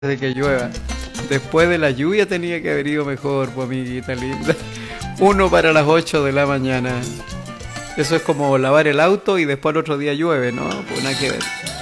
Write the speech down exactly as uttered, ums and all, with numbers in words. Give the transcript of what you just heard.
de que llueva. Después de la lluvia tenía que haber ido mejor, pues amiguita linda. Uno para las ocho de la mañana. Eso es como lavar el auto y después el otro día llueve, ¿no? Pues nada que ver.